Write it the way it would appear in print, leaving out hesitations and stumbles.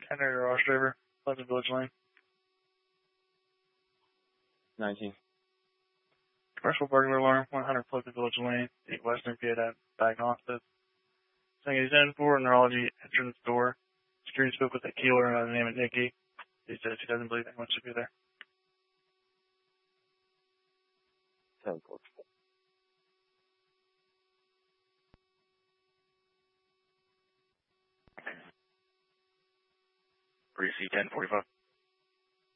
Henry Garage Driver, Pleasant Village Lane. 19. Commercial burglar alarm, 100 Pleasant Village Lane, 8 Western PA Diagnostics. Saying he's in for neurology entrance door. Security spoke with a killer by the name of Nikki. He says he doesn't believe anyone should be there. 10-4. Receipt 1045.